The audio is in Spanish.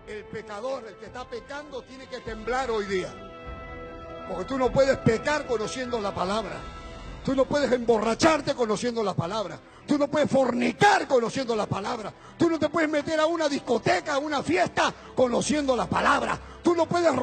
El pecador, el que está pecando, tiene que temblar hoy día. Porque tú no puedes pecar conociendo la palabra. Tú no puedes emborracharte conociendo la palabra. Tú no puedes fornicar conociendo la palabra. Tú no te puedes meter a una discoteca, a una fiesta conociendo la palabra. Tú no puedes